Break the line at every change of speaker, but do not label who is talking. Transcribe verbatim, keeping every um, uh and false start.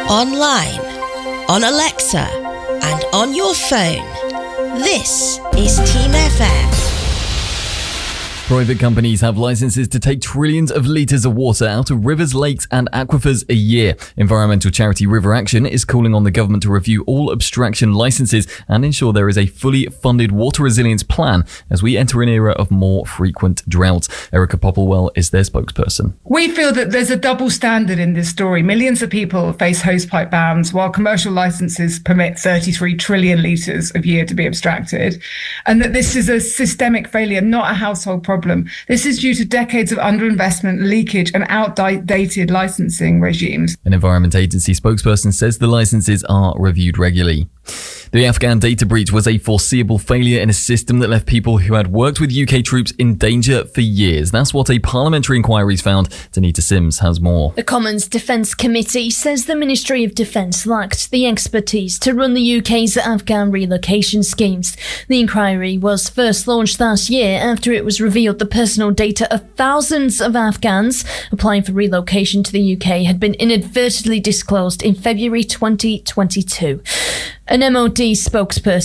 online, on Alexa, and on your phone. This is Team F M.
Private companies have licenses to take trillions of litres of water out of rivers, lakes and aquifers a year. Environmental charity River Action is calling on the government to review all abstraction licenses and ensure there is a fully funded water resilience plan as we enter an era of more frequent droughts. Erica Popplewell is their spokesperson.
We feel that there's a double standard in this story. Millions of people face hosepipe bans while commercial licenses permit thirty-three trillion litres of year to be abstracted, and that this is a systemic failure, not a household problem. Problem. This is due to decades of underinvestment, leakage and outdated licensing regimes.
An Environment Agency spokesperson says the licenses are reviewed regularly. The Afghan data breach was a foreseeable failure in a system that left people who had worked with U K troops in danger for years. That's what a parliamentary inquiry's found. Danita Sims has more.
The Commons Defence Committee says the Ministry of Defence lacked the expertise to run the U K's Afghan relocation schemes. The inquiry was first launched last year after it was revealed the personal data of thousands of Afghans applying for relocation to the U K had been inadvertently disclosed in February twenty twenty-two. An M O D spokesperson